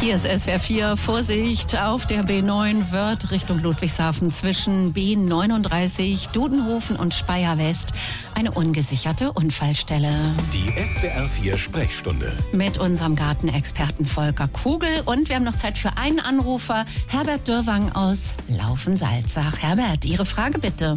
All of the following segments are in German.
Hier ist SWR 4. Vorsicht, auf der B9 wird Richtung Ludwigshafen zwischen B39, Dudenhofen und Speyer West eine ungesicherte Unfallstelle. Die SWR 4 Sprechstunde. Mit unserem Gartenexperten Volker Kugel. Und wir haben noch Zeit für einen Anrufer, Herbert Dürrwang aus Laufen-Salzach. Herbert, Ihre Frage bitte.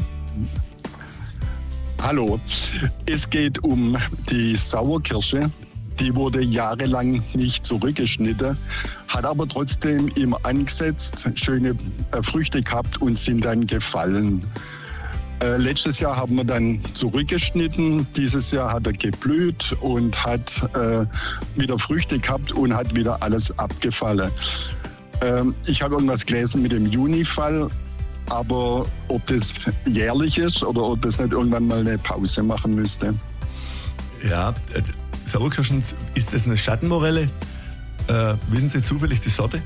Hallo, es geht um die Sauerkirsche. Die wurde jahrelang nicht zurückgeschnitten, hat aber trotzdem immer angesetzt, schöne Früchte gehabt und sind dann gefallen. Letztes Jahr haben wir dann zurückgeschnitten, dieses Jahr hat er geblüht und hat wieder Früchte gehabt und hat wieder alles abgefallen. Ich habe irgendwas gelesen mit dem Junifall, aber ob das jährlich ist oder ob das nicht irgendwann mal eine Pause machen müsste. Ja, Sauerkirschen, ist das eine Schattenmorelle? Wissen Sie zufällig die Sorte?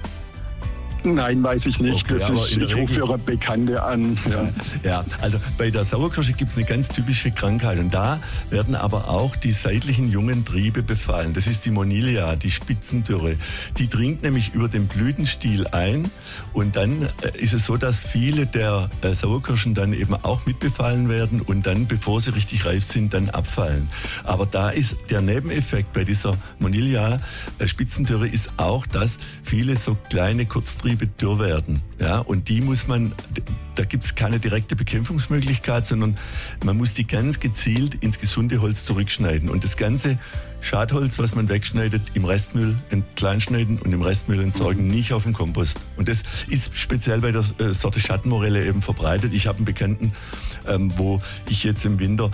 Nein, weiß ich nicht. Okay, ich rufe für eine Bekannte an. Ja, also bei der Sauerkirsche gibt es eine ganz typische Krankheit und da werden aber auch die seitlichen jungen Triebe befallen. Das ist die Monilia, die Spitzendürre. Die dringt nämlich über den Blütenstiel ein und dann ist es so, dass viele der Sauerkirschen dann eben auch mitbefallen werden und dann, bevor sie richtig reif sind, dann abfallen. Aber da ist der Nebeneffekt bei dieser Monilia Spitzendürre ist auch, dass viele so kleine Kurztriebe dürr werden. Ja, und die muss man, da gibt es keine direkte Bekämpfungsmöglichkeit, sondern man muss die ganz gezielt ins gesunde Holz zurückschneiden. Und das ganze Schadholz, was man wegschneidet, im Restmüll kleinschneiden und im Restmüll entsorgen, nicht auf dem Kompost. Und das ist speziell bei der Sorte Schattenmorelle eben verbreitet. Ich habe einen Bekannten, wo ich jetzt im Winter,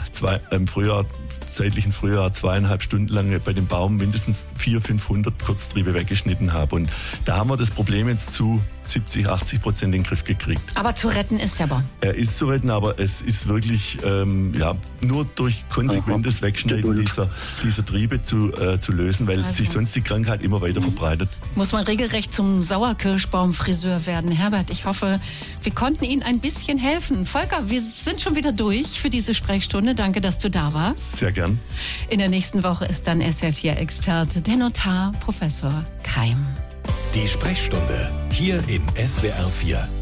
zeitlichen Frühjahr 2,5 Stunden lang bei dem Baum mindestens 400-500 Kurztriebe weggeschnitten habe. Und da haben wir das Problem jetzt zu 70-80% in den Griff gekriegt. Aber zu retten ist der Baum. Er ist zu retten, aber es ist wirklich nur durch konsequentes Wegschneiden dieser Triebe zu lösen, weil sich sonst die Krankheit immer weiter verbreitet. Muss man regelrecht zum Sauerkirschbaumfriseur werden. Herbert, ich hoffe, wir konnten Ihnen ein bisschen helfen. Volker, wir sind schon wieder durch für diese Sprechstunde. Danke, dass du da warst. Sehr gern. In der nächsten Woche ist dann SWR 4-Experte, der Notar Professor Keim. Die Sprechstunde hier in SWR 4.